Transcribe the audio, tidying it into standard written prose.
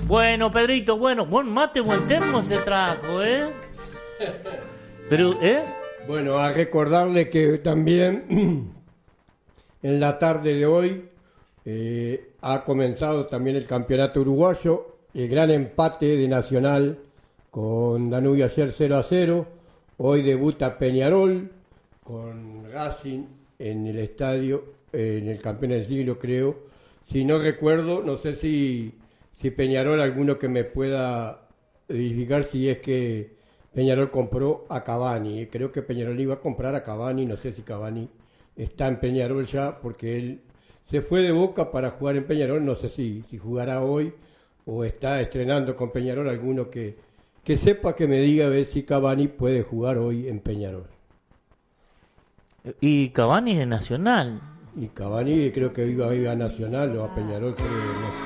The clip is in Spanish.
Bueno, Pedrito, buen mate, buen termo se trajo, Pero, Bueno, a recordarle que también en la tarde de hoy ha comenzado también el campeonato uruguayo, el gran empate de Nacional con Danubio ayer 0-0. Hoy debuta Peñarol con Racing en el estadio, en el campeón del siglo creo. Si no recuerdo, no sé si Peñarol, alguno que me pueda verificar si es que Peñarol compró a Cavani. Creo que Peñarol iba a comprar a Cavani, no sé si Cavani está en Peñarol ya, porque él se fue de Boca para jugar en Peñarol, no sé si jugará hoy o está estrenando con Peñarol. Alguno que sepa, que me diga a ver si Cavani puede jugar hoy en Peñarol. Y Cavani de Nacional. Y Cavani creo que iba a Nacional o a Peñarol, creo, no.